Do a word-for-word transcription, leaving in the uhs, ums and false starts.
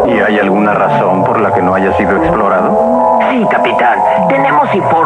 ¿Y hay alguna razón por la que no haya sido explorado? Sí, capitán. Tenemos informes